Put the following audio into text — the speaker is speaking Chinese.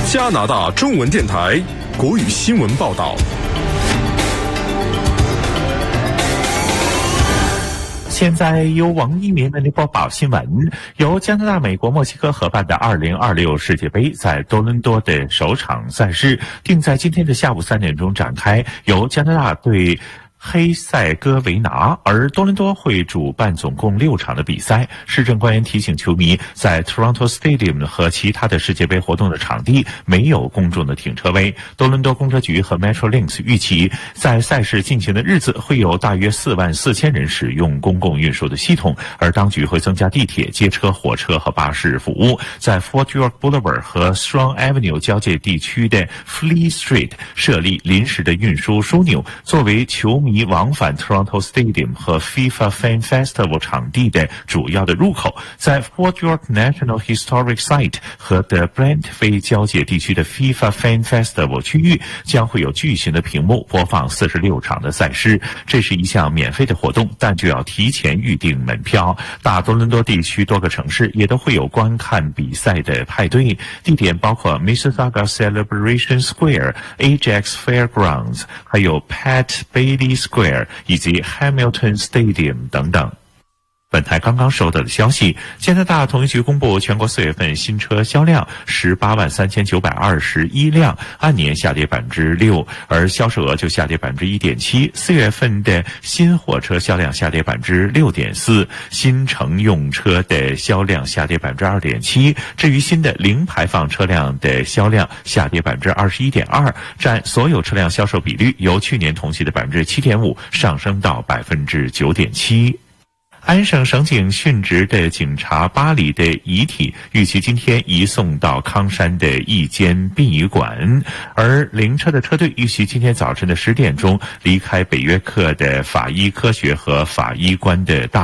加拿大中文电台国语新闻报道。 现在由王一鸣为您播报新闻。由加拿大、美国、墨西哥合办的2026世界杯在多伦多的首场赛事定在今天的下午3点钟展开，由加拿大对黑塞哥维拿，而多伦多会主办总共6场的比赛。市政官员提醒球迷，在 Toronto Stadium 和其他的世界杯活动的场地没有公众的停车位。多伦多公车局和 Metrolinx 预期，在赛事进行的日子会有大约44000人使用公共运输的系统，而当局会增加地铁、街车、火车和巴士服务。在 Fort York Boulevard 和 Strong Avenue 交界地区的 Fleet Street 设立临时的运输枢纽，作为球迷往返 Toronto Stadium 和 FIFA Fan Festival 场地的主要的入口。在 Fort York National Historic Site 和 The Brantford 交界地区的 FIFA Fan Festival 区域将会有巨型的屏幕播放46场的赛事。这是一项免费的活动，但就要提前预订门票。大多伦多地区多个城市也都会有观看比赛的派对，地点包括 Mississauga Celebration Square、Ajax Fairgrounds， 还有 Pat Bailey Square 以及 Hamilton Stadium 等等。本台刚刚收到的消息，加拿大统计局公布全国4月份新车销量183921辆，按年下跌6%，而销售额就下跌1.7%。4月份的新货车销量下跌6.4%，新乘用车的销量下跌2.7%。至于新的零排放车辆的销量下跌21.2%，占所有车辆销售比率由去年同期的7.5%上升到9.7%。安省省警殉职的警察巴里的遗体预期今天移送到康山的一间殡仪馆，而灵车的车队预期今天早晨的10点钟离开北约克的法医科学和法医官的大